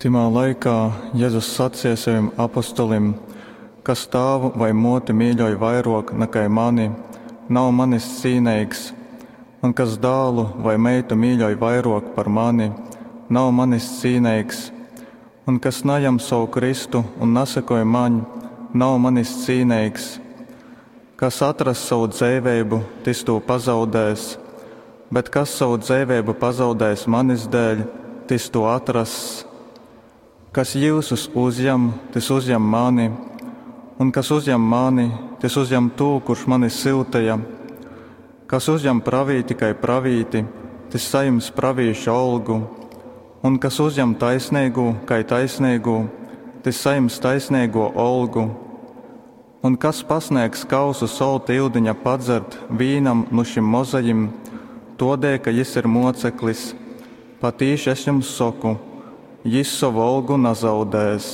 Timā laikā Jēzus sacīja saviem apostolim, kas tēvu vai moti mīļoja vairāk nekā mani, nav manis cienīgs, un kas dēlu vai meitu mīļoja vairāk par mani, nav manis cienīgs, un kas neņem savu kristu un nesekoja man, nav manis cienīgs. Kas atrast savu dzīvību, tas to pazaudēs, bet kas savu dzīvību pazaudēs manis dēļ, tas to atrast. Kas jūsus uzņem, tas uzņem mani, un kas uzņem mani, tas uzņem to, kurš mani siltīja. Kas uzņem pravīti, kā pravīti, tas saņems pravīša algu, un kas uzņem taisnīgu, kā taisnīgu, tas saņems taisnīgo algu. Un kas pasniegs kausu solta ildiņa padzert vīnam no šim mozajim, todēļ, ka jis ir moceklis, patīši es jums saku, jis savu algu nezaudēs.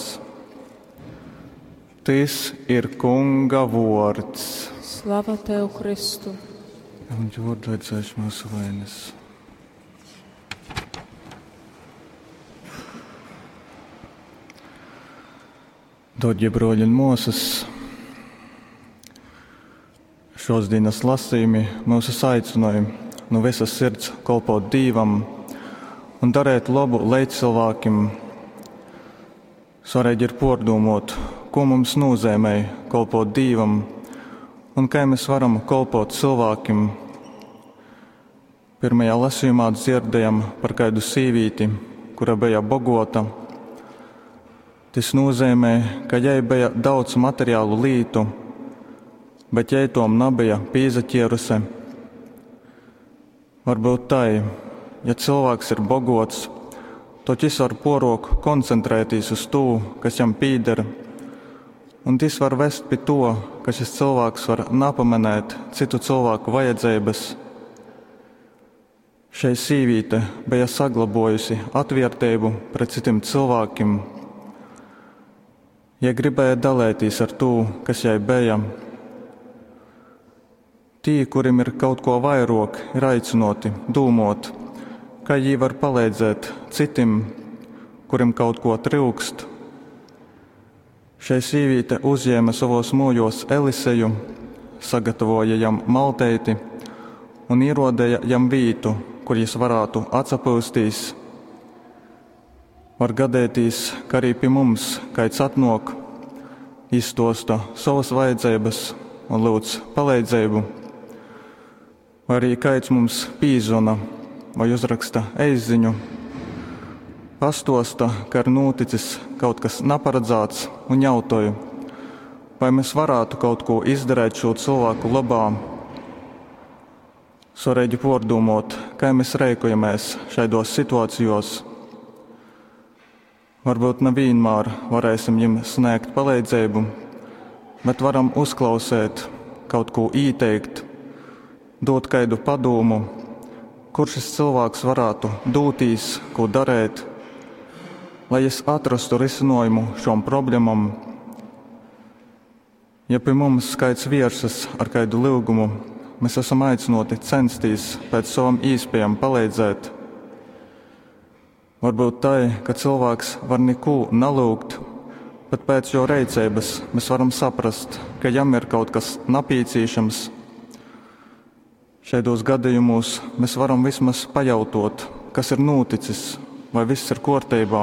Tas ir Kunga vārds. Slava tev, Kristu! Viņš vārdu aizdzēš mūsu vainas. Dārgie broļi un mūsas, šodienas lasījumi mūs aicināja no visas sirds kalpot Dievam un darīt labu līdz cilvēkiem. Svarīgi ir pārdomāt, ko mums nozīmē kalpot Dievam un kā mēs varam kalpot cilvēkiem. Pirmajā lasījumā dzirdējām par kādu sīvīti, kura bija bagota. Tas nozīmē, ka jai bija daudz materiālu lītu, bet jai tom nebija pīzaķieruse. Varbūt tai, ja cilvēks ir bagots, tad viņš var porok koncentrēties uz to, kas viņam pīder, un tas var vest pie to, ka šis cilvēks var nepamanīt citu cilvēku vajadzības. Šai sīvīte bija saglabojusi atvērtību pret citiem cilvēkiem. Ja gribēja dalīties ar to, kas jai bija. Tie, kuriem ir kaut ko vairāk, ir aicināti domāt, kā viņi var palīdzēt citiem, kuriem kaut ko trūkst. Šai sīvīte uzņēma savos mojos Eliseju, sagatavoja jam malteiti un ierodēja jam vītu, kur viņš varētu atsapūstīs. Var gadēties, ka arī pie mums kāds atnāk, izstosta savas vajadzības un lūdz palīdzību, vai arī kāds mums pīzona vai uzraksta e-ziņu, pastosta, ka ir noticis kaut kas neparedzēts un jautāju, vai mēs varētu kaut ko izdarīt šo cilvēku labā. Svarīgi pārdomāt, kā mēs rēkojamies šādos situācijos. Varbūt nevienmēr varēsim jums sniegt palīdzību, bet varam uzklausīt, kaut ko ieteikt, dot kādu padomu, kur šis cilvēks varētu dūtīs, ko darīt, lai es atrastu risinājumu šom problēmam. Ja pie mums kāds vēršas ar kādu lūgumu, mēs esam aicināti censties pēc savam iespējām palīdzēt. Varbūt tai, ka cilvēks var neko nelūgt, bet pēc jo reicības mēs varam saprast, ka jam ir kaut kas nepieciešams. Šādos gadījumos mēs varam vismaz pajautot, kas ir noticis, vai viss ir kārtībā.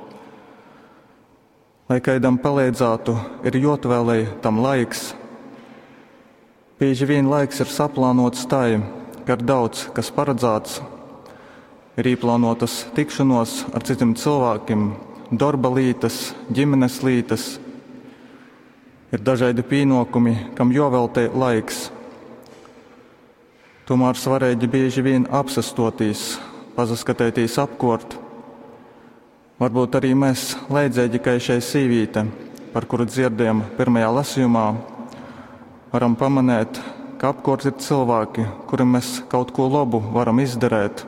Lai kādam palīdzētu, ir jāatvēlē tam laiks. Bieži vien laiks ir saplānots tai, ka ir daudz, kas paredzēts. Ir īplānotas tikšanos ar citiem cilvēkiem, darba lietas, ģimenes lietas. Ir dažādi pienākumi, kam jāveltē laiks. Tomēr svarīgi bieži vien apsastoties, pazaskatēties apkārt. Varbūt arī mēs, līdzīgi kā šai sīvīte, par kuru dzirdējām pirmajā lasījumā, varam pamanīt, ka apkārt ir cilvēki, kuriem mēs kaut ko labu varam izdarīt.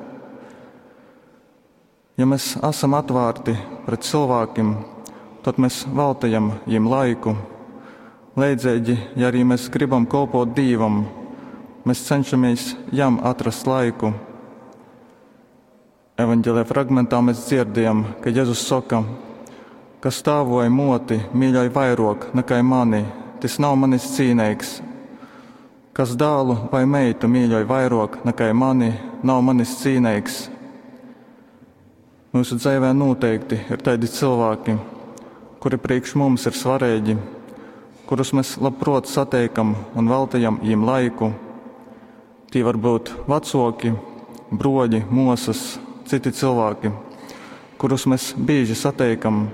Ja mēs esam atvērti pret cilvēkiem, tad mēs veltījam viņiem laiku. Līdzīgi, ja arī mēs gribam kalpot Dievam, mēs cenšamies jam atrast laiku. Evaņģēlijā fragmentā mēs dzirdējam, ka Jēzus saka, kas tēvu vai moti mīļoja vairāk nekā mani, tas nav manis cienīgs. Kas dēlu vai meitu mīļoja vairāk nekā mani, nav manis cienīgs. Mūsu dzīvē noteikti ir tādi cilvēki, kuri priekš mums ir svarīgi, kurus mēs labprāt satiekam un veltījam viņiem laiku. Tie var būt vecāki, broļi, mosas, citi cilvēki, kurus mēs bieži satiekam.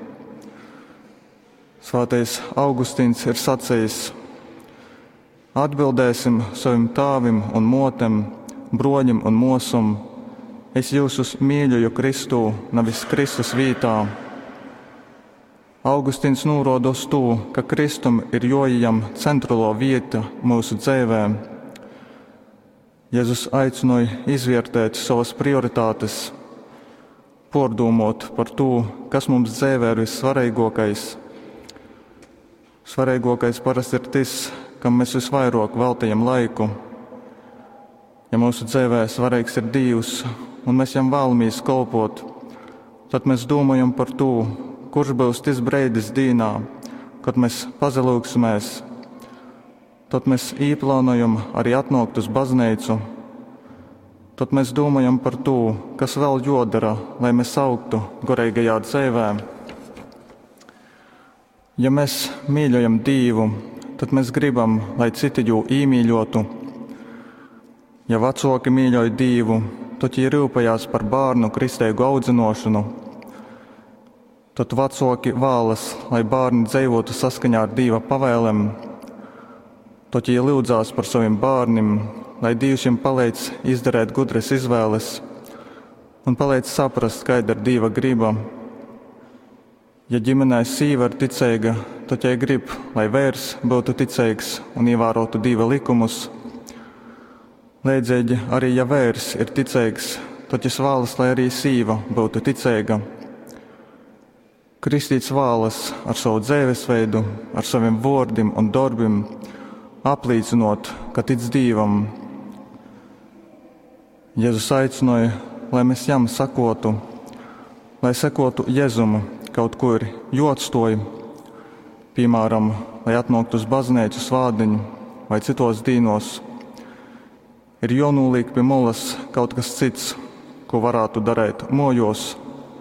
Svētais Augustīns ir sacījis: atbildēsim saviem tēvim un motem, broļiem un mosam, es jūsus mīļoju Kristū, nevis Kristus vītā. Augustīns norāda uz to, ka Kristum ir jojam centrālo vieta mūsu dzīvē. Jēzus aicināja izvērtēt savas prioritātes, pārdomāt par to, kas mums dzīvē ir vissvarīgākais. Svarīgākais parasti ir tas, kam mēs visvairāk veltījam laiku. Ja mūsu dzīvē svarīgs ir Dievs un mēs viņam vēlamies kalpot, tad mēs domājam par to, kurš būs tas brīdis dienā, kad mēs pazalūksimies. Tad mēs īplānojam arī atnākt uz baznīcu. Tad mēs domājam par to, kas vēl jodara, lai mēs augtu garīgajā dzīvē. Ja mēs mīļojam Dievu, tad mēs gribam, lai citi jū īmīļotu. Ja vecāki mīļoja Dievu, tad viņi rūpējās par bērnu kristīgu audzināšanu. Tad vecāki vēlas, lai bērni dzīvotu saskaņā ar Dieva pavēlēm. Tad viņi lūdzās par saviem bērniem, lai Dievs viņiem palīdz izdarīt gudras izvēles un palīdz saprast, kāda ir Dieva griba. Ja ģimenē sīva ir ticīga, tad viņa grib, lai vīrs būtu ticīgs un ievērotu Dieva likumus. Līdzīgi arī, ja vīrs ir ticīgs, tad viņš vēlas, lai arī sīva būtu ticīga. Kristīts vēlas ar savu dzīvesveidu, ar saviem vārdiem un darbiem apliecinot, ka tic Dievam. Jēzus aicināja, lai mēs jām sakotu, lai sekotu Jēzum kaut kur jāatstāj, piemēram, lai atnāktu uz baznīcu svētdiņu vai citos dīnos. Ir jānoliek pie malas kaut kas cits, ko varētu darīt mojos.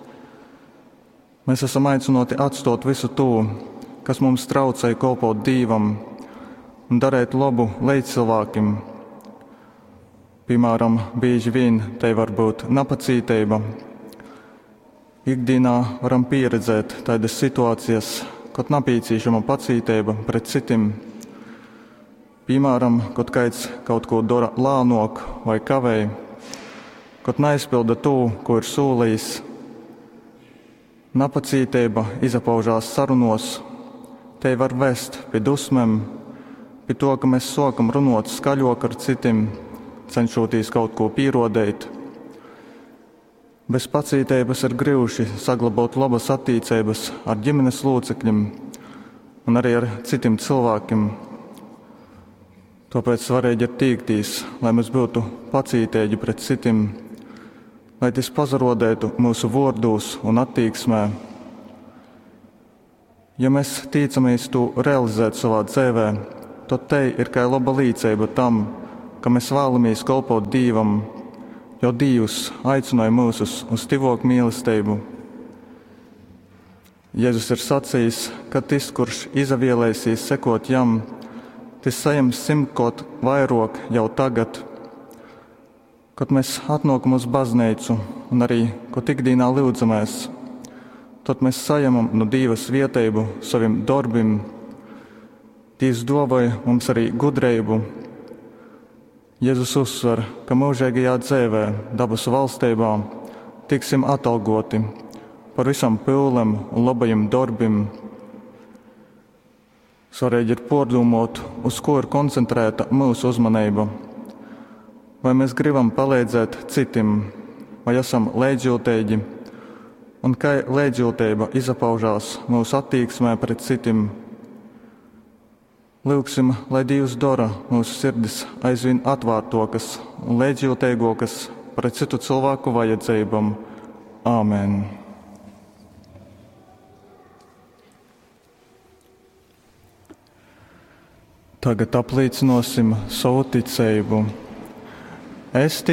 Mēs esam aicināti atstāt visu to, kas mums traucēja kalpot Dievam un darīt labu līdzcilvēkiem. Piemēram, bieži vien te var būt napacītība. Ikdienā varam pieredzēt tādas situācijas, kad nepieciešama pacītība pret citiem. Piemēram, kad kāds kaut ko dara lēnāk vai kavē, kad neizpilda to, ko ir solījis. Napacītība izpaužās sarunos, te var vest pie dusmēm, pie to, ka mēs sākam runāt skaļāk ar citiem, cenšoties kaut ko pierādīt. Bez pacītības ir grūti saglabāt labas attiecības ar ģimenes locekļiem un arī ar citiem cilvēkiem. Tāpēc svarīgi ir tiekties, lai mēs būtu pacītīgi pret citiem, lai tas pazarodētu mūsu vārdos un attieksmē. Ja mēs ticamies to realizēt savā dzīvē, tad te ir kā laba līdzība tam, ka mēs vēlamies kalpot Dievam, jo Dievs aicināja mūs uz tivāku mīlestību. Jēzus ir sacījis, ka tas, kurš izvēlēsies sekot jam, tas saņems 100 vairāk jau tagad. Kad mēs atnākam uz baznīcu un arī, kad ikdienā lūdzamies, tad mēs saņemam no Dieva svētību saviem darbiem. Dievs dāvāja mums arī gudrību. Jēzus uzsver, ka mūžīgajā dzīvē, dabas valstībā, tiksim atalgoti par visam pūlēm un labajiem darbiem. Svarīgi ir pārdomāt, uz ko ir koncentrēta mūsu uzmanība. Vai mēs gribam palīdzēt citiem, vai esam līdzjūtīgi, un kā līdzjūtība izpaužās mūsu attieksmē pret citiem. Lūgsim, lai Dievs dara mūsu sirdis aizvien atvērtākas un līdzjūtīgākas pret citu cilvēku vajadzībām. Āmen! Tagad apliecinosim savu ticību. Es